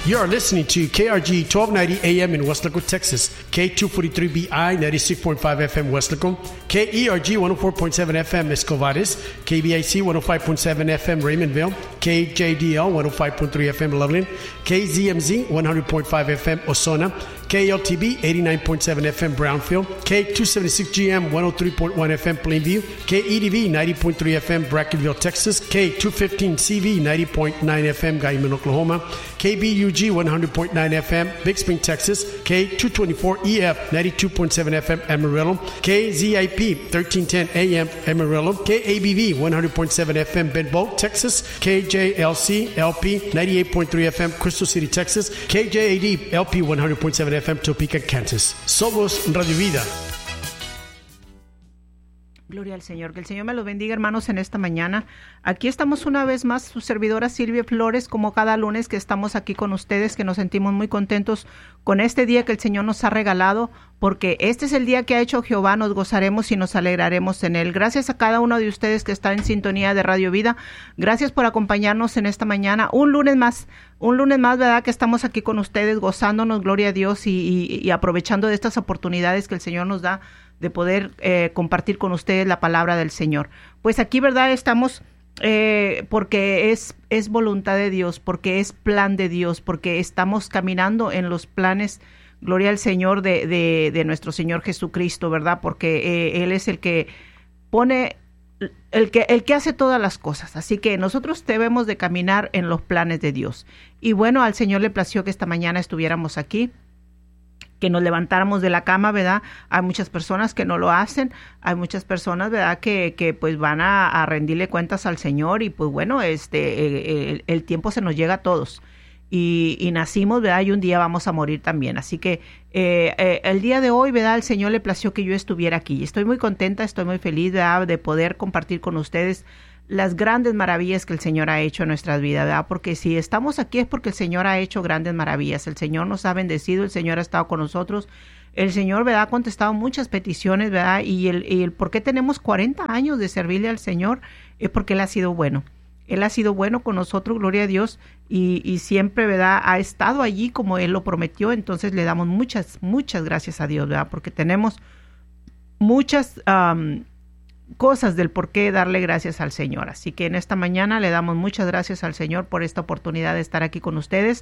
You are listening to KRG 1290 AM in Weslaco, Texas, K243BI 96.5 FM Weslaco, KERG 104.7 FM Escovares, KBIC 105.7 FM Raymondville, KJDL 105.3 FM Loveland, KZMZ 100.5 FM Osona, KLTB 89.7 FM Brownfield, K276GM 103.1 FM Plainview, KEDV 90.3 FM Brackenville, Texas, K215CV 90.9 FM Guyman, Oklahoma, KBUG 100.9 FM Big Spring, Texas, K224EF 92.7 FM Amarillo, KZIP 1310 AM Amarillo, KABV 100.7 FM Benbow, Texas, KJLC LP 98.3 FM Crystal City, Texas, KJAD LP 100.7 FM Topeka, Kansas. Somos Radio Vida. Gloria al Señor. Que el Señor me los bendiga, hermanos, en esta mañana. Aquí estamos una vez más, su servidora Silvia Flores, como cada lunes que estamos aquí con ustedes, que nos sentimos muy contentos con este día que el Señor nos ha regalado, porque este es el día que ha hecho Jehová, nos gozaremos y nos alegraremos en él. Gracias a cada uno de ustedes que está en sintonía de Radio Vida. Gracias por acompañarnos en esta mañana. Un lunes más, ¿verdad? Que estamos aquí con ustedes, gozándonos, gloria a Dios, y aprovechando de estas oportunidades que el Señor nos da de poder compartir con ustedes la palabra del Señor. Pues aquí, ¿verdad? Estamos porque es voluntad de Dios, porque es plan de Dios, porque estamos caminando en los planes, gloria al Señor, de nuestro Señor Jesucristo, ¿verdad? Porque Él es el que pone, el que hace todas las cosas. Así que nosotros debemos de caminar en los planes de Dios. Y bueno, al Señor le plació que esta mañana estuviéramos aquí, que nos levantáramos de la cama, ¿verdad? Hay muchas personas que no lo hacen, hay muchas personas, ¿verdad? Que pues van a rendirle cuentas al Señor, y pues bueno, el tiempo se nos llega a todos, y nacimos, ¿verdad? Y un día vamos a morir también. Así que el día de hoy, ¿verdad? El Señor le plació que yo estuviera aquí. Estoy muy contenta, estoy muy feliz, ¿verdad? De poder compartir con ustedes las grandes maravillas que el Señor ha hecho en nuestras vidas, ¿verdad? Porque si estamos aquí es porque el Señor ha hecho grandes maravillas. El Señor nos ha bendecido, el Señor ha estado con nosotros. El Señor, ¿verdad? Ha contestado muchas peticiones, ¿verdad? Y el por qué tenemos 40 años de servirle al Señor es porque Él ha sido bueno. Él ha sido bueno con nosotros, gloria a Dios, y siempre, ¿verdad? Ha estado allí como Él lo prometió. Entonces le damos muchas gracias a Dios, ¿verdad? Porque tenemos muchas cosas del por qué darle gracias al Señor. Así que en esta mañana le damos muchas gracias al Señor por esta oportunidad de estar aquí con ustedes,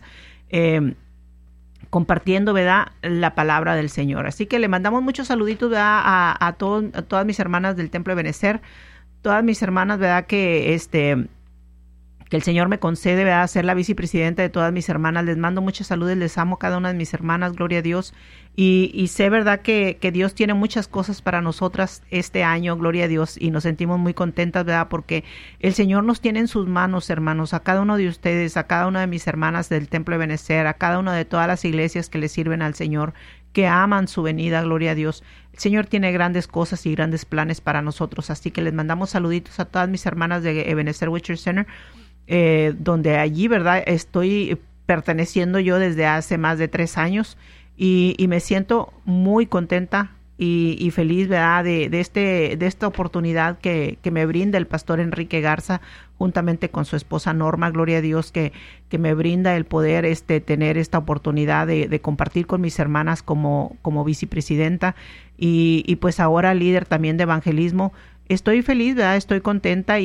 compartiendo, ¿verdad?, la palabra del Señor. Así que le mandamos muchos saluditos, ¿verdad?, a todas mis hermanas del Templo de Benecer, todas mis hermanas, ¿verdad?, que el Señor me concede, ¿verdad?, ser la vicepresidenta de todas mis hermanas. Les mando muchas saludos, les amo a cada una de mis hermanas, gloria a Dios. Y sé, ¿verdad?, que Dios tiene muchas cosas para nosotras este año, gloria a Dios, y nos sentimos muy contentas, ¿verdad?, porque el Señor nos tiene en sus manos, hermanos, a cada uno de ustedes, a cada una de mis hermanas del Templo de Benecer, a cada una de todas las iglesias que le sirven al Señor, que aman su venida, gloria a Dios. El Señor tiene grandes cosas y grandes planes para nosotros, así que les mandamos saluditos a todas mis hermanas de Ebenezer Witcher Center, donde allí, ¿verdad?, estoy perteneciendo yo desde hace más de 3 años, y me siento muy contenta y feliz, ¿verdad?, de esta oportunidad que me brinda el pastor Enrique Garza, juntamente con su esposa Norma, gloria a Dios, que me brinda el poder tener esta oportunidad de compartir con mis hermanas como vicepresidenta, y pues ahora líder también de evangelismo. Estoy feliz, ¿verdad? Estoy contenta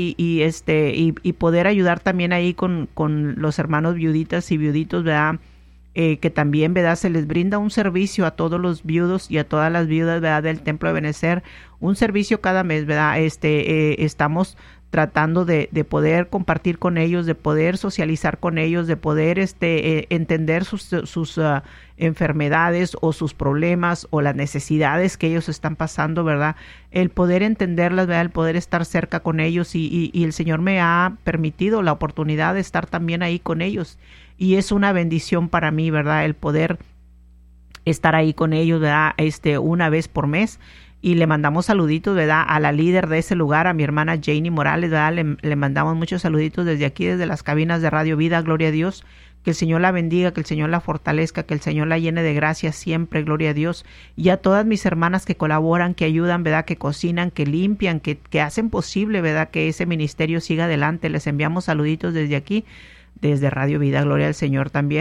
y poder ayudar también ahí con los hermanos viuditas y viuditos, ¿verdad? Que también, ¿verdad?, se les brinda un servicio a todos los viudos y a todas las viudas, ¿verdad?, del Templo de Benecer, un servicio cada mes, ¿verdad? Estamos tratando de poder compartir con ellos, de poder socializar con ellos, de poder entender sus enfermedades o sus problemas o las necesidades que ellos están pasando, ¿verdad? El poder entenderlas, ¿verdad?, el poder estar cerca con ellos, y el Señor me ha permitido la oportunidad de estar también ahí con ellos, y es una bendición para mí, ¿verdad?, el poder estar ahí con ellos, ¿verdad?, una vez por mes. Y le mandamos saluditos, ¿verdad?, a la líder de ese lugar, a mi hermana Janie Morales, ¿verdad? Le mandamos muchos saluditos desde aquí, desde las cabinas de Radio Vida, gloria a Dios. Que el Señor la bendiga, que el Señor la fortalezca, que el Señor la llene de gracia siempre, gloria a Dios. Y a todas mis hermanas que colaboran, que ayudan, ¿verdad?, que cocinan, que limpian, que hacen posible, ¿verdad?, que ese ministerio siga adelante. Les enviamos saluditos desde aquí, desde Radio Vida, gloria al Señor también.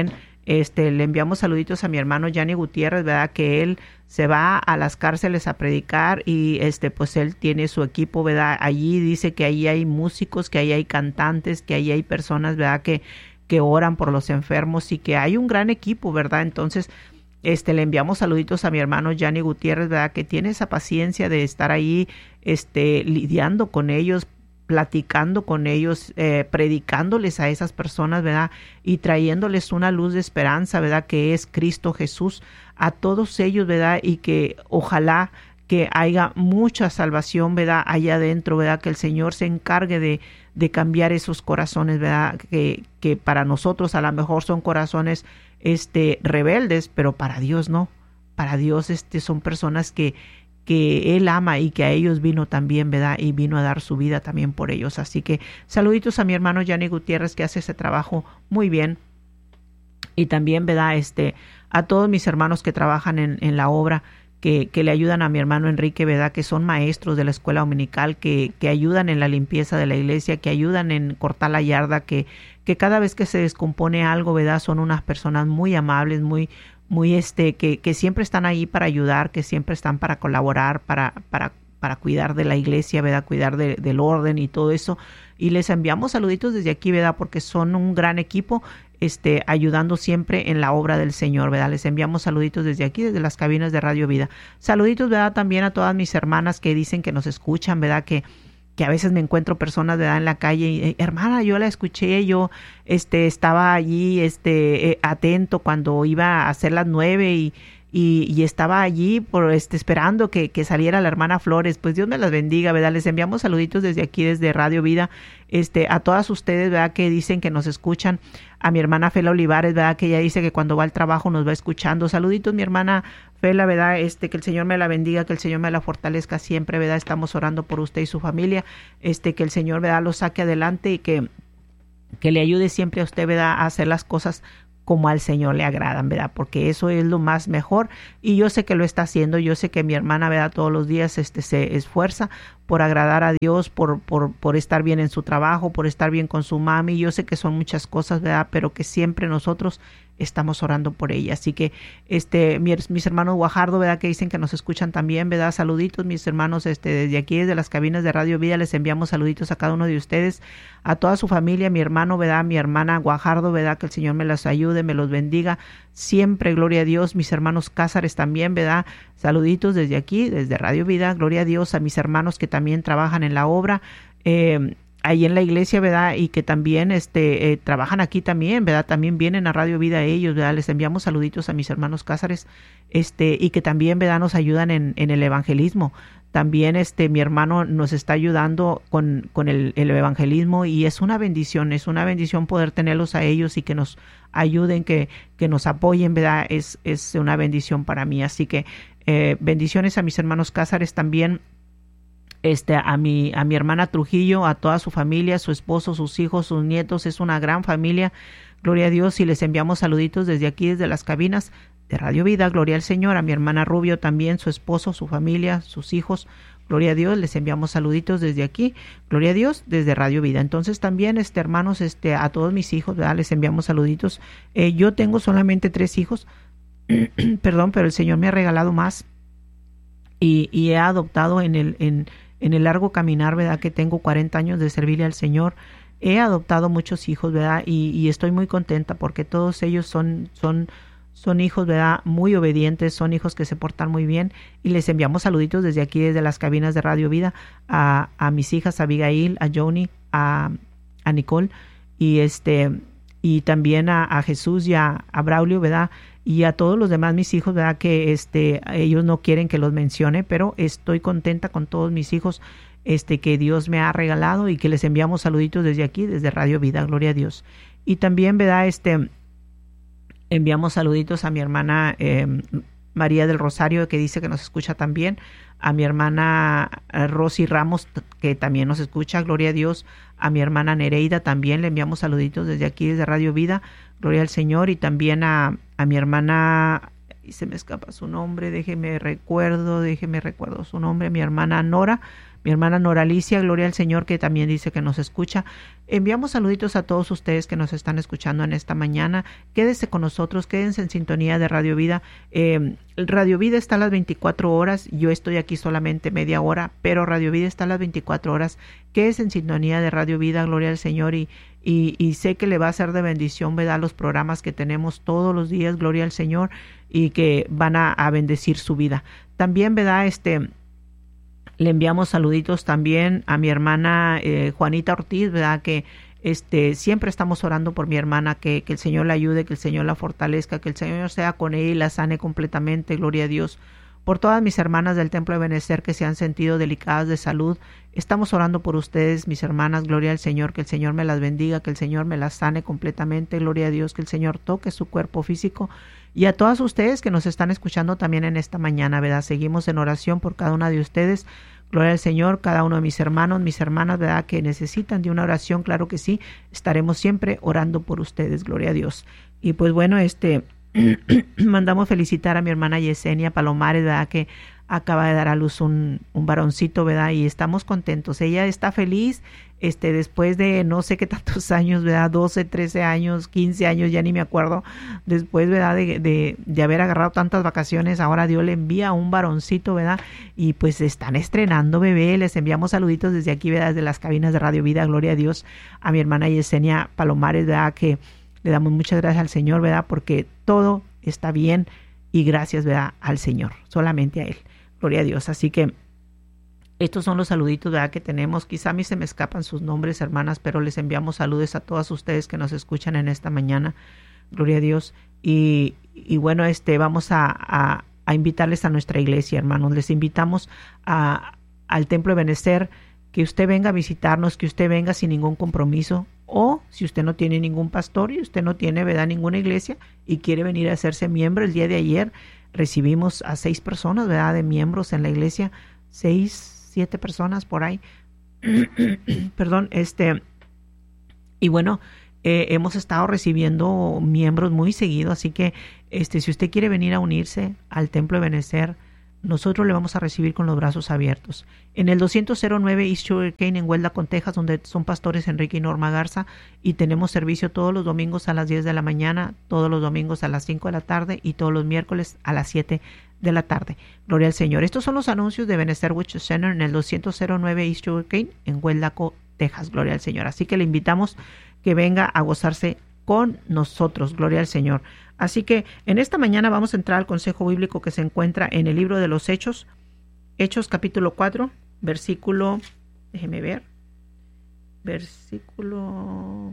Le enviamos saluditos a mi hermano Yanni Gutiérrez, ¿verdad? Que él se va a las cárceles a predicar y pues él tiene su equipo, ¿verdad? Allí dice que ahí hay músicos, que ahí hay cantantes, que ahí hay personas, ¿verdad? Que oran por los enfermos y que hay un gran equipo, ¿verdad? Entonces, le enviamos saluditos a mi hermano Yanni Gutiérrez, ¿verdad? Que tiene esa paciencia de estar ahí, lidiando con ellos, platicando con ellos, predicándoles a esas personas, ¿verdad? Y trayéndoles una luz de esperanza, ¿verdad? Que es Cristo Jesús a todos ellos, ¿verdad? Y que ojalá que haya mucha salvación, ¿verdad? Allá adentro, ¿verdad? Que el Señor se encargue de cambiar esos corazones, ¿verdad? Que para nosotros a lo mejor son corazones rebeldes, pero para Dios no. Para Dios son personas que Él ama y que a ellos vino también, ¿verdad? Y vino a dar su vida también por ellos. Así que saluditos a mi hermano Yanni Gutiérrez, que hace ese trabajo muy bien. Y también, ¿verdad? A todos mis hermanos que trabajan en la obra, que le ayudan a mi hermano Enrique, ¿verdad? Que son maestros de la escuela dominical, que ayudan en la limpieza de la iglesia, que ayudan en cortar la yarda, que cada vez que se descompone algo, ¿verdad? Son unas personas muy amables, muy que siempre están ahí para ayudar, que siempre están para colaborar, para cuidar de la iglesia, ¿verdad? Cuidar del orden y todo eso. Y les enviamos saluditos desde aquí, ¿verdad? Porque son un gran equipo, ayudando siempre en la obra del Señor, ¿verdad? Les enviamos saluditos desde aquí, desde las cabinas de Radio Vida. Saluditos, ¿verdad? También a todas mis hermanas que dicen que nos escuchan, ¿verdad? Que a veces me encuentro personas, ¿verdad? En la calle y, hermana, yo la escuché, yo estaba allí atento cuando iba a hacer las 9 y estaba allí esperando que saliera la hermana Flores. Pues Dios me las bendiga, ¿verdad? Les enviamos saluditos desde aquí, desde Radio Vida, a todas ustedes, ¿verdad? Que dicen que nos escuchan. A mi hermana Fela Olivares, ¿verdad? Que ella dice que cuando va al trabajo nos va escuchando. Saluditos, mi hermana Fela, ¿verdad? Que el Señor me la bendiga, que el Señor me la fortalezca siempre, ¿verdad? Estamos orando por usted y su familia, que el Señor, ¿verdad? Lo saque adelante y que le ayude siempre a usted, ¿verdad? A hacer las cosas como al Señor le agradan, ¿verdad? Porque eso es lo más mejor y yo sé que lo está haciendo. Yo sé que mi hermana, ¿verdad? Todos los días se esfuerza por agradar a Dios, por estar bien en su trabajo, por estar bien con su mami. Yo sé que son muchas cosas, ¿verdad? Pero que siempre nosotros estamos orando por ella. Así que mis hermanos Guajardo, ¿verdad? Que dicen que nos escuchan también, ¿verdad? Saluditos, mis hermanos, desde aquí, desde las cabinas de Radio Vida, les enviamos saluditos a cada uno de ustedes, a toda su familia, mi hermano, ¿verdad? Mi hermana Guajardo, ¿verdad? Que el Señor me las ayude, me los bendiga siempre, gloria a Dios. Mis hermanos Cázares también, ¿verdad? Saluditos desde aquí, desde Radio Vida, gloria a Dios. A mis hermanos que también trabajan en la obra, ahí en la iglesia, ¿verdad? Y que también trabajan aquí también, ¿verdad? También vienen a Radio Vida ellos, ¿verdad? Les enviamos saluditos a mis hermanos Cázares, y que también, ¿verdad? Nos ayudan en el evangelismo. También mi hermano nos está ayudando con el evangelismo y es una bendición poder tenerlos a ellos y que nos ayuden, que nos apoyen, ¿verdad? Es una bendición para mí. Así que bendiciones a mis hermanos Cázares también, a mi hermana Trujillo, a toda su familia, su esposo, sus hijos, sus nietos. Es una gran familia, gloria a Dios, y les enviamos saluditos desde aquí, desde las cabinas de Radio Vida, gloria al Señor. A mi hermana Rubio también, su esposo, su familia, sus hijos, gloria a Dios, les enviamos saluditos desde aquí, gloria a Dios, desde Radio Vida. Entonces también, hermanos, a todos mis hijos, ¿verdad? Les enviamos saluditos. Yo tengo solamente 3 hijos, perdón, pero el Señor me ha regalado más y he adoptado en el largo caminar, ¿verdad? Que tengo 40 años de servirle al Señor. He adoptado muchos hijos, ¿verdad? Y estoy muy contenta porque todos ellos son hijos, ¿verdad? Muy obedientes, son hijos que se portan muy bien. Y les enviamos saluditos desde aquí, desde las cabinas de Radio Vida, a mis hijas, a Abigail, a Joni, a Nicole, y también a Jesús y a Braulio, ¿verdad? Y a todos los demás mis hijos, ¿verdad? Que ellos no quieren que los mencione, pero estoy contenta con todos mis hijos que Dios me ha regalado y que les enviamos saluditos desde aquí, desde Radio Vida, gloria a Dios. Y también, ¿verdad? Enviamos saluditos a mi hermana María del Rosario, que dice que nos escucha también, a mi hermana Rosy Ramos, que también nos escucha, gloria a Dios, a mi hermana Nereida también le enviamos saluditos desde aquí, desde Radio Vida, gloria al Señor, y también a mi hermana, y se me escapa su nombre, déjeme recuerdo su nombre, mi hermana Nora mi hermana Nora Alicia, gloria al Señor, que también dice que nos escucha. Enviamos saluditos a todos ustedes que nos están escuchando en esta mañana. Quédese con nosotros, quédense en sintonía de Radio Vida. Radio Vida está a las 24 horas, yo estoy aquí solamente media hora, pero Radio Vida está a las 24 horas. Quédese en sintonía de Radio Vida, gloria al Señor, y sé que le va a ser de bendición, ¿verdad?, los programas que tenemos todos los días, gloria al Señor, y que van a bendecir su vida. También, ¿verdad?, le enviamos saluditos también a mi hermana Juanita Ortiz, ¿verdad?, que siempre estamos orando por mi hermana, que el Señor la ayude, que el Señor la fortalezca, que el Señor sea con ella y la sane completamente, gloria a Dios. Por todas mis hermanas del Templo de Benecer que se han sentido delicadas de salud, estamos orando por ustedes, mis hermanas, gloria al Señor, que el Señor me las bendiga, que el Señor me las sane completamente, gloria a Dios, que el Señor toque su cuerpo físico, y a todas ustedes que nos están escuchando también en esta mañana, ¿verdad? Seguimos en oración por cada una de ustedes, gloria al Señor, cada uno de mis hermanos, mis hermanas, ¿verdad?, que necesitan de una oración, claro que sí, estaremos siempre orando por ustedes, gloria a Dios. Y pues bueno, mandamos felicitar a mi hermana Yesenia Palomares, ¿verdad?, que acaba de dar a luz un varoncito, ¿verdad?, y estamos contentos. Ella está feliz, después de no sé qué tantos años, ¿verdad?, 12, 13 años, 15 años, ya ni me acuerdo, después, ¿verdad?, de haber agarrado tantas vacaciones, ahora Dios le envía un varoncito, ¿verdad?, y pues están estrenando bebé. Les enviamos saluditos desde aquí, ¿verdad?, desde las cabinas de Radio Vida, gloria a Dios, a mi hermana Yesenia Palomares, ¿verdad?, que le damos muchas gracias al Señor, ¿verdad?, porque todo está bien, y gracias, ¿verdad?, al Señor, solamente a Él, gloria a Dios. Así que estos son los saluditos, ¿verdad?, que tenemos. Quizá a mí se me escapan sus nombres, hermanas, pero les enviamos saludos a todas ustedes que nos escuchan en esta mañana, gloria a Dios. Y bueno, vamos a invitarles a nuestra iglesia, hermanos. Les invitamos al Templo de Benecer, que usted venga a visitarnos, que usted venga sin ningún compromiso, o si usted no tiene ningún pastor y usted no tiene, ¿verdad?, ninguna iglesia y quiere venir a hacerse miembro. El día de ayer recibimos a 6 personas, ¿verdad?, de miembros en la iglesia, 6, 7 personas por ahí. Perdón, y bueno, hemos estado recibiendo miembros muy seguido, así que si usted quiere venir a unirse al Templo de Benecer, nosotros le vamos a recibir con los brazos abiertos. En el 209 East Sugar Cane en Huelda, Texas, donde son pastores Enrique y Norma Garza, y tenemos servicio todos los domingos a las 10 de la mañana, todos los domingos a las 5 de la tarde y todos los miércoles a las 7 de la tarde. Gloria al Señor. Estos son los anuncios de Benecer Witches Center en el 209 East Sugar Cane en Huelda, Texas. Gloria al Señor. Así que le invitamos que venga a gozarse con nosotros. Gloria al Señor. Así que en esta mañana vamos a entrar al consejo bíblico que se encuentra en el libro de los Hechos, Hechos capítulo 4, versículo, déjeme ver, versículo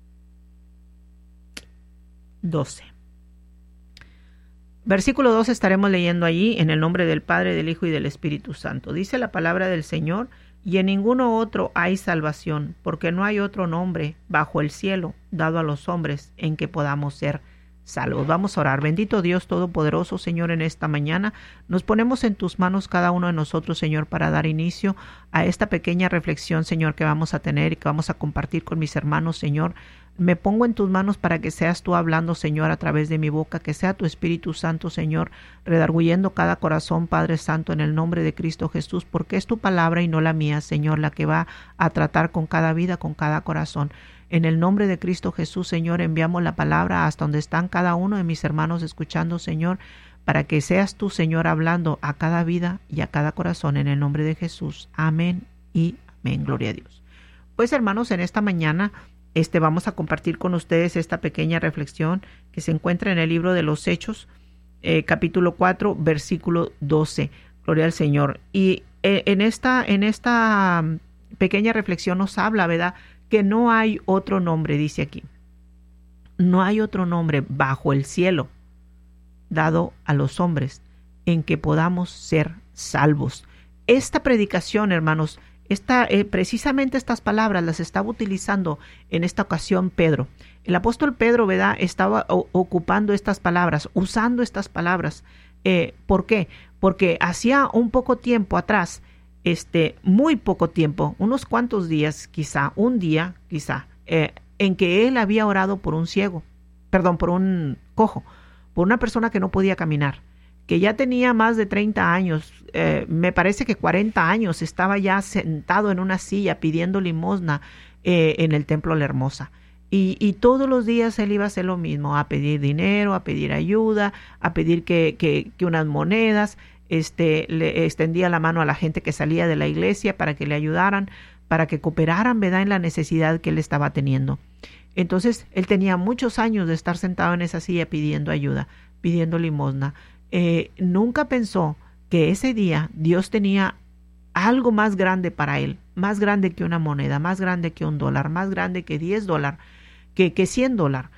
12. Versículo 12 estaremos leyendo allí en el nombre del Padre, del Hijo y del Espíritu Santo. Dice la palabra del Señor: y en ninguno otro hay salvación, porque no hay otro nombre bajo el cielo dado a los hombres en que podamos ser salvos. Vamos a orar. Bendito Dios Todopoderoso, Señor, en esta mañana nos ponemos en tus manos cada uno de nosotros, Señor, para dar inicio a esta pequeña reflexión, Señor, que vamos a tener y que vamos a compartir con mis hermanos, Señor. Me pongo en tus manos para que seas tú hablando, Señor, a través de mi boca, que sea tu Espíritu Santo, Señor, redarguyendo cada corazón, Padre Santo, en el nombre de Cristo Jesús, porque es tu palabra y no la mía, Señor, la que va a tratar con cada vida, con cada corazón. En el nombre de Cristo Jesús, Señor, enviamos la palabra hasta donde están cada uno de mis hermanos escuchando, Señor, para que seas tú, Señor, hablando a cada vida y a cada corazón, en el nombre de Jesús. Amén y amén. Gloria a Dios. Pues, hermanos, en esta mañana vamos a compartir con ustedes esta pequeña reflexión que se encuentra en el libro de los Hechos, capítulo 4, versículo 12. Gloria al Señor. Y en esta pequeña reflexión nos habla, ¿verdad?, que no hay otro nombre, dice aquí. No hay otro nombre bajo el cielo dado a los hombres en que podamos ser salvos. Esta predicación, hermanos, precisamente estas palabras las estaba utilizando en esta ocasión Pedro. El apóstol Pedro, ¿verdad?, estaba ocupando estas palabras, usando estas palabras. ¿Por qué? Porque hacía un poco tiempo atrás, muy poco tiempo, unos cuantos días, quizá, un día, quizá, en que él había orado por un cojo, por una persona que no podía caminar, que ya tenía más de 30 años, me parece que 40 años, estaba ya sentado en una silla pidiendo limosna en el Templo La Hermosa. Y todos los días él iba a hacer lo mismo, a pedir dinero, a pedir ayuda, a pedir que unas monedas, le extendía la mano a la gente que salía de la iglesia para que le ayudaran, para que cooperaran, ¿verdad?, en la necesidad que él estaba teniendo. Entonces, él tenía muchos años de estar sentado en esa silla pidiendo ayuda, pidiendo limosna. Nunca pensó que ese día Dios tenía algo más grande para él, más grande que una moneda, más grande que $1, más grande que $10, que $100.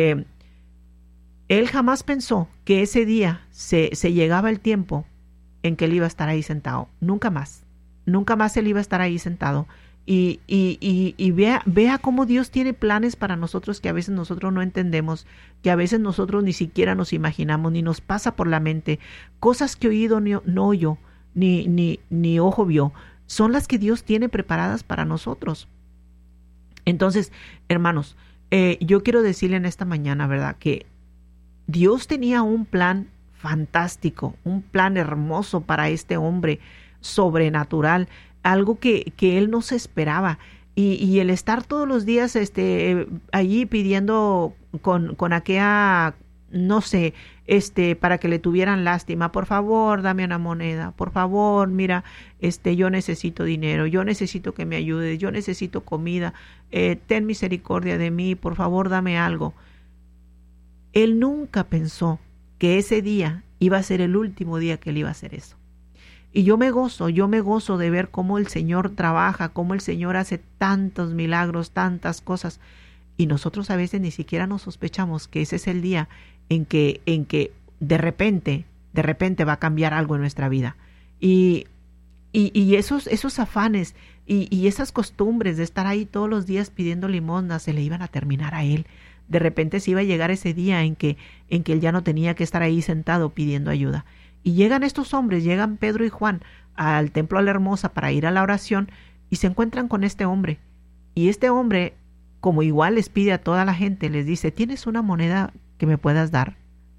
Él jamás pensó que ese día se llegaba el tiempo en que él iba a estar ahí sentado. Nunca más él iba a estar ahí sentado. Y vea cómo Dios tiene planes para nosotros que a veces nosotros no entendemos, que a veces nosotros ni siquiera nos imaginamos, ni nos pasa por la mente. Cosas que oído no oyó, ni ojo vio, son las que Dios tiene preparadas para nosotros. Entonces, hermanos, yo quiero decirle en esta mañana, ¿verdad?, que Dios tenía un plan fantástico, un plan hermoso para este hombre sobrenatural, algo que él no se esperaba. Y el estar todos los días allí pidiendo con aquella, no sé, para que le tuvieran lástima, por favor, dame una moneda, por favor, mira, yo necesito dinero, yo necesito que me ayudes, yo necesito comida, ten misericordia de mí, por favor, dame algo. Él nunca pensó que ese día iba a ser el último día que él iba a hacer eso. Y yo me gozo de ver cómo el Señor trabaja, cómo el Señor hace tantos milagros, tantas cosas. Y nosotros a veces ni siquiera nos sospechamos que ese es el día en que de repente va a cambiar algo en nuestra vida. Y esos afanes y esas costumbres de estar ahí todos los días pidiendo limosna se le iban a terminar a él. De repente se iba a llegar ese día en que él ya no tenía que estar ahí sentado pidiendo ayuda. Y llegan estos hombres, llegan Pedro y Juan al Templo a la Hermosa para ir a la oración y se encuentran con este hombre. Y este hombre, como igual les pide a toda la gente, les dice, ¿tienes una moneda que me puedas dar?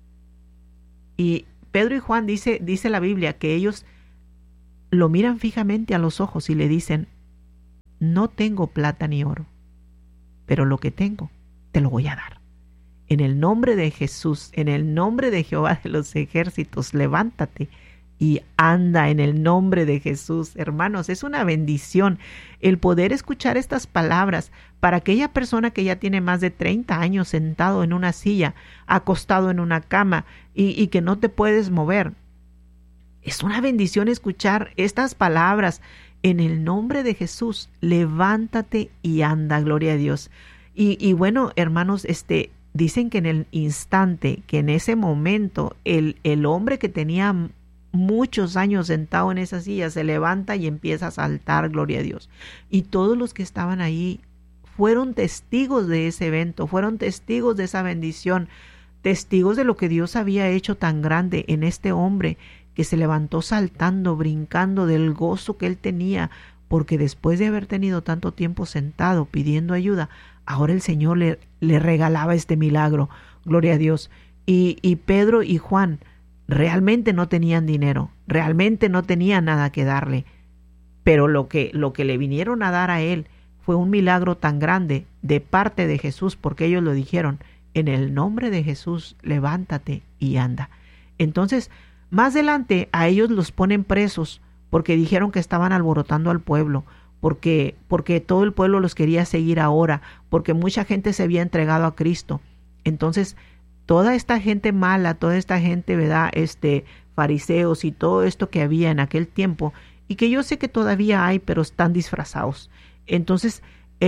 Y Pedro y Juan, dice la Biblia, que ellos lo miran fijamente a los ojos y le dicen, no tengo plata ni oro, pero lo que tengo te lo voy a dar. En el nombre de Jesús, en el nombre de Jehová de los ejércitos, levántate y anda en el nombre de Jesús. Hermanos, es una bendición el poder escuchar estas palabras para aquella persona que ya tiene más de 30 años sentado en una silla, acostado en una cama y que no te puedes mover. Es una bendición escuchar estas palabras. En el nombre de Jesús, levántate y anda, gloria a Dios. Y bueno, hermanos, dicen que en el instante, que en ese momento, el hombre que tenía muchos años sentado en esa silla se levanta y empieza a saltar, gloria a Dios. Y todos los que estaban ahí fueron testigos de ese evento, fueron testigos de esa bendición, testigos de lo que Dios había hecho tan grande en este hombre que se levantó saltando, brincando del gozo que él tenía, porque después de haber tenido tanto tiempo sentado pidiendo ayuda, ahora el Señor le regalaba este milagro, gloria a Dios. Y Pedro y Juan realmente no tenían dinero, realmente no tenían nada que darle, pero lo que le vinieron a dar a él fue un milagro tan grande de parte de Jesús, porque ellos lo dijeron, en el nombre de Jesús, levántate y anda. Entonces, más adelante a ellos los ponen presos, porque dijeron que estaban alborotando al pueblo, porque todo el pueblo los quería seguir ahora, porque mucha gente se había entregado a Cristo. Entonces, toda esta gente mala, toda esta gente, ¿verdad?, fariseos y todo esto que había en aquel tiempo, y que yo sé que todavía hay, pero están disfrazados. Entonces,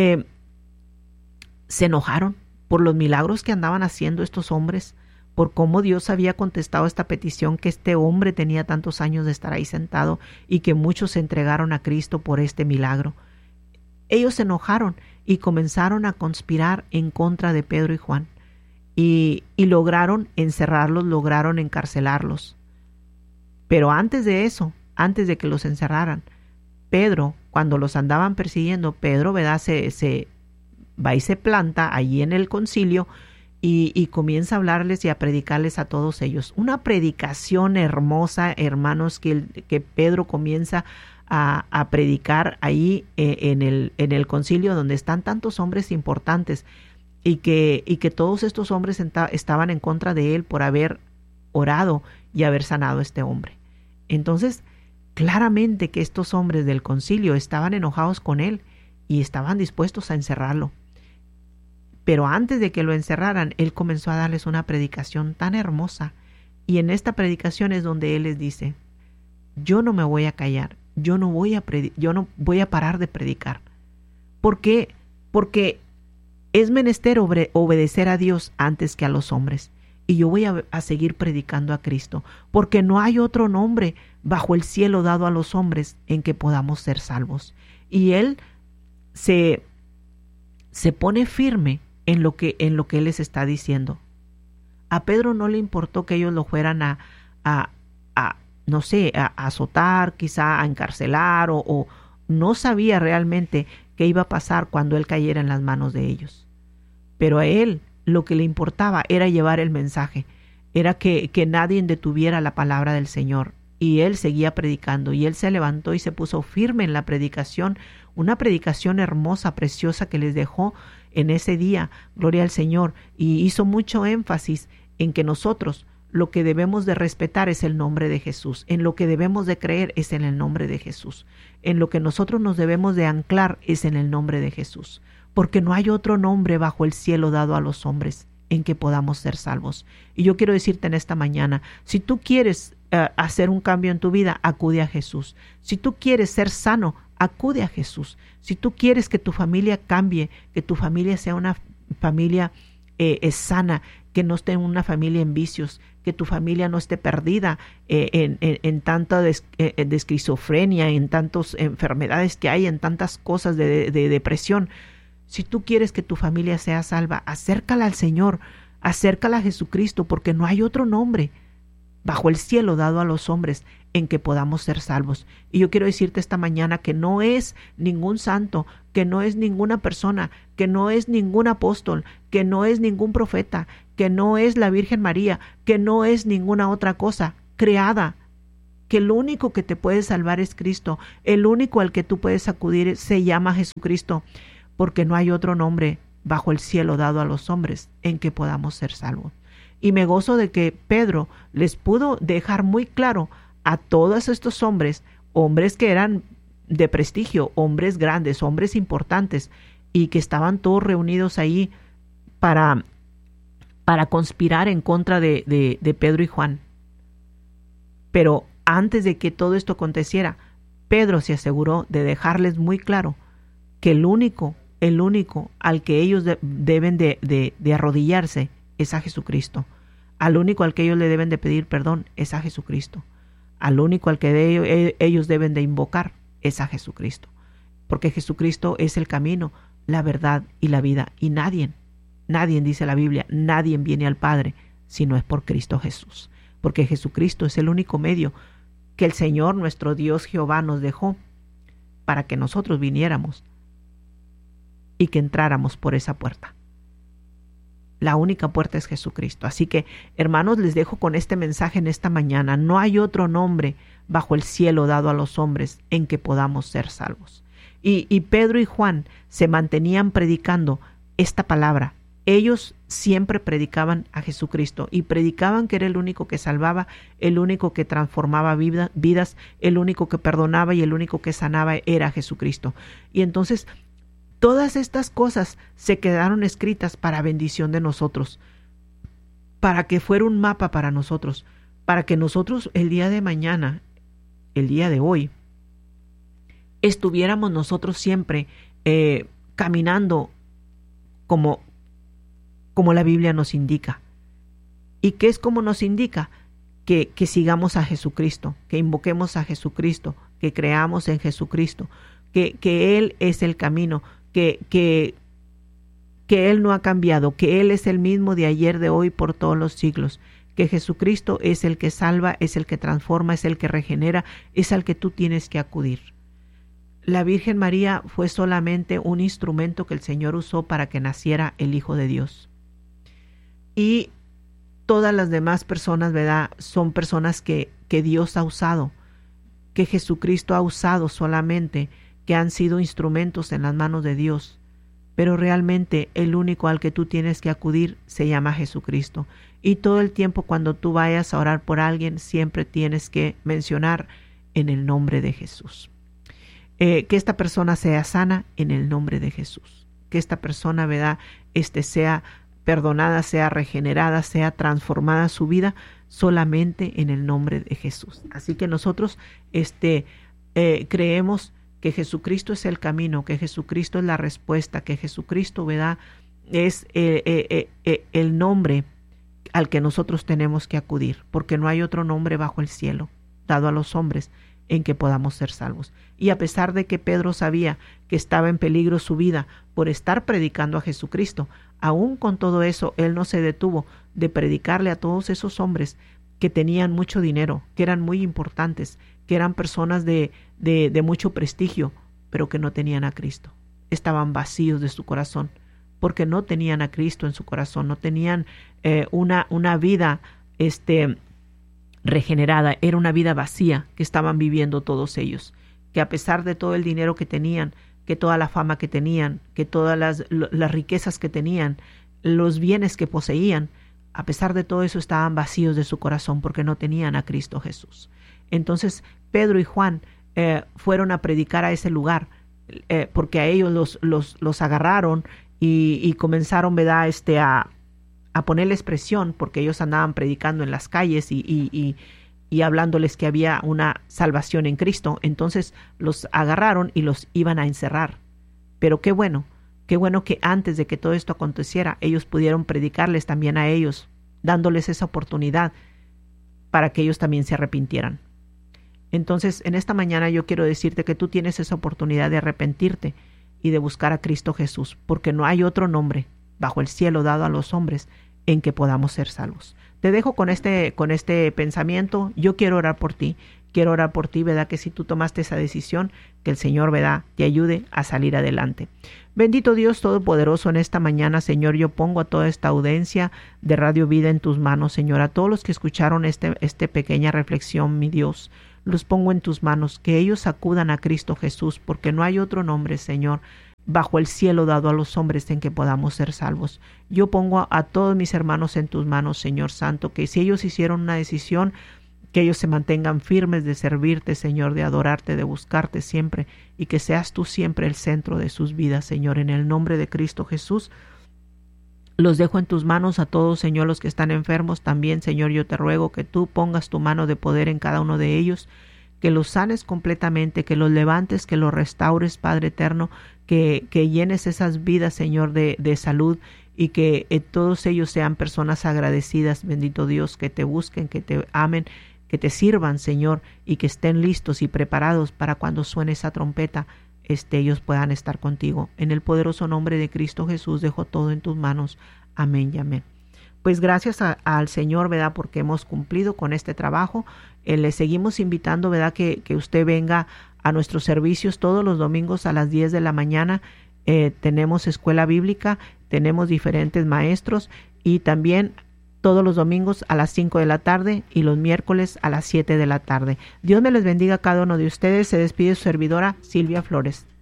se enojaron por los milagros que andaban haciendo estos hombres, por cómo Dios había contestado esta petición, que este hombre tenía tantos años de estar ahí sentado y que muchos se entregaron a Cristo por este milagro. Ellos se enojaron y comenzaron a conspirar en contra de Pedro y Juan y lograron encerrarlos, lograron encarcelarlos. Pero antes de eso, antes de que los encerraran, Pedro, cuando los andaban persiguiendo, Pedro, ¿verdad?, se va y se planta allí en el concilio y comienza a hablarles y a predicarles a todos ellos. Una predicación hermosa, hermanos, que Pedro comienza a predicar ahí en el concilio donde están tantos hombres importantes y que todos estos hombres estaban en contra de él por haber orado y haber sanado a este hombre. Entonces, claramente que estos hombres del concilio estaban enojados con él y estaban dispuestos a encerrarlo. Pero antes de que lo encerraran, él comenzó a darles una predicación tan hermosa. Y en esta predicación es donde él les dice: yo no me voy a callar, yo no voy a parar de predicar. ¿Por qué? Porque es menester obedecer a Dios antes que a los hombres. Y yo voy a seguir predicando a Cristo, porque no hay otro nombre bajo el cielo dado a los hombres en que podamos ser salvos. Y él se pone firme en lo que él les está diciendo. A Pedro no le importó que ellos lo fueran a azotar, quizá a encarcelar, o no sabía realmente qué iba a pasar cuando él cayera en las manos de ellos. Pero a él lo que le importaba era llevar el mensaje, era que nadie detuviera la palabra del Señor. Y él seguía predicando, y él se levantó y se puso firme en la predicación, una predicación hermosa, preciosa que les dejó en ese día, gloria al Señor, y hizo mucho énfasis en que nosotros lo que debemos de respetar es el nombre de Jesús, en lo que debemos de creer es en el nombre de Jesús, en lo que nosotros nos debemos de anclar es en el nombre de Jesús, porque no hay otro nombre bajo el cielo dado a los hombres en que podamos ser salvos. Y yo quiero decirte en esta mañana, si tú quieres hacer un cambio en tu vida, acude a Jesús. Si tú quieres ser sano, acude a Jesús. Si tú quieres que tu familia cambie, que tu familia sea una familia sana, que no esté una familia en vicios, que tu familia no esté perdida en tanta de esquizofrenia, en tantas enfermedades que hay, en tantas cosas de depresión. Si tú quieres que tu familia sea salva, acércala al Señor, acércala a Jesucristo, porque no hay otro nombre bajo el cielo dado a los hombres en que podamos ser salvos. Y yo quiero decirte esta mañana que no es ningún santo, que no es ninguna persona, que no es ningún apóstol, que no es ningún profeta, que no es la Virgen María, que no es ninguna otra cosa creada, que el único que te puede salvar es Cristo, el único al que tú puedes acudir se llama Jesucristo, porque no hay otro nombre bajo el cielo dado a los hombres en que podamos ser salvos. Y me gozo de que Pedro les pudo dejar muy claro a todos estos hombres que eran de prestigio, hombres grandes, hombres importantes, y que estaban todos reunidos ahí para conspirar en contra de Pedro y Juan. Pero antes de que todo esto aconteciera, Pedro se aseguró de dejarles muy claro que el único al que ellos deben de arrodillarse es a Jesucristo. Al único al que ellos le deben de pedir perdón es a Jesucristo. Al único al que ellos deben de invocar es a Jesucristo. Porque Jesucristo es el camino, la verdad y la vida. Y nadie, dice la Biblia, nadie viene al Padre si no es por Cristo Jesús. Porque Jesucristo es el único medio que el Señor, nuestro Dios Jehová, nos dejó para que nosotros viniéramos y que entráramos por esa puerta. La única puerta es Jesucristo. Así que, hermanos, les dejo con este mensaje en esta mañana. No hay otro nombre bajo el cielo dado a los hombres en que podamos ser salvos. Y Pedro y Juan se mantenían predicando esta palabra. Ellos siempre predicaban a Jesucristo y predicaban que era el único que salvaba, el único que transformaba vidas, el único que perdonaba y el único que sanaba era Jesucristo. Y entonces todas estas cosas se quedaron escritas para bendición de nosotros, para que fuera un mapa para nosotros, para que nosotros el día de mañana, el día de hoy, estuviéramos nosotros siempre caminando como la Biblia nos indica. ¿Y qué es como nos indica? Que sigamos a Jesucristo, que invoquemos a Jesucristo, que creamos en Jesucristo, que Él es el camino, que Él no ha cambiado, que Él es el mismo de ayer, de hoy, por todos los siglos, que Jesucristo es el que salva, es el que transforma, es el que regenera, es al que tú tienes que acudir. La Virgen María fue solamente un instrumento que el Señor usó para que naciera el Hijo de Dios. y todas las demás personas, ¿verdad?, son personas que Dios ha usado, que Jesucristo ha usado solamente, que han sido instrumentos en las manos de Dios. Pero realmente el único al que tú tienes que acudir se llama Jesucristo. Y todo el tiempo cuando tú vayas a orar por alguien, siempre tienes que mencionar en el nombre de Jesús. Que esta persona sea sana en el nombre de Jesús. Que esta persona, ¿verdad?, sea perdonada, sea regenerada, sea transformada su vida solamente en el nombre de Jesús. Así que nosotros creemos que Jesucristo es el camino, que Jesucristo es la respuesta, que Jesucristo, ¿verdad?, es el nombre al que nosotros tenemos que acudir, porque no hay otro nombre bajo el cielo dado a los hombres en que podamos ser salvos. Y a pesar de que Pedro sabía que estaba en peligro su vida por estar predicando a Jesucristo, aún con todo eso, él no se detuvo de predicarle a todos esos hombres que tenían mucho dinero, que eran muy importantes, que eran personas de mucho prestigio, pero que no tenían a Cristo. Estaban vacíos de su corazón, porque no tenían a Cristo en su corazón, no tenían una vida regenerada, era una vida vacía que estaban viviendo todos ellos, que a pesar de todo el dinero que tenían, que toda la fama que tenían, que todas las riquezas que tenían, los bienes que poseían, a pesar de todo eso estaban vacíos de su corazón porque no tenían a Cristo Jesús. Entonces Pedro y Juan fueron a predicar a ese lugar porque a ellos los agarraron y comenzaron, ¿verdad?, a ponerles presión porque ellos andaban predicando en las calles y hablándoles que había una salvación en Cristo. Entonces los agarraron y los iban a encerrar. Pero qué bueno que antes de que todo esto aconteciera, ellos pudieron predicarles también a ellos, dándoles esa oportunidad para que ellos también se arrepintieran. Entonces, en esta mañana yo quiero decirte que tú tienes esa oportunidad de arrepentirte y de buscar a Cristo Jesús, porque no hay otro nombre bajo el cielo dado a los hombres en que podamos ser salvos. Te dejo con este pensamiento. Yo quiero orar por ti, ¿verdad?, que si tú tomaste esa decisión, que el Señor, ¿verdad?, te ayude a salir adelante. Bendito Dios Todopoderoso, en esta mañana, Señor, yo pongo a toda esta audiencia de Radio Vida en tus manos, Señor, a todos los que escucharon esta pequeña reflexión, mi Dios, los pongo en tus manos, que ellos acudan a Cristo Jesús, porque no hay otro nombre, Señor, bajo el cielo dado a los hombres en que podamos ser salvos. Yo pongo a todos mis hermanos en tus manos, Señor Santo, que si ellos hicieron una decisión, que ellos se mantengan firmes de servirte, Señor, de adorarte, de buscarte siempre, y que seas tú siempre el centro de sus vidas, Señor, en el nombre de Cristo Jesús. Los dejo en tus manos a todos, Señor, los que están enfermos también, Señor, yo te ruego que tú pongas tu mano de poder en cada uno de ellos, que los sanes completamente, que los levantes, que los restaures, Padre eterno, que llenes esas vidas, Señor, de salud, y que todos ellos sean personas agradecidas, bendito Dios, que te busquen, que te amen, que te sirvan, Señor, y que estén listos y preparados para cuando suene esa trompeta, ellos puedan estar contigo. En el poderoso nombre de Cristo Jesús dejo todo en tus manos. Amén y amén. Pues gracias al Señor, ¿verdad?, porque hemos cumplido con este trabajo. Le seguimos invitando, ¿verdad?, que usted venga a nuestros servicios todos los domingos a las 10 de la mañana. Tenemos escuela bíblica, tenemos diferentes maestros, y también todos los domingos a las 5 de la tarde y los miércoles a las 7 de la tarde. Dios me les bendiga a cada uno de ustedes. Se despide su servidora Silvia Flores.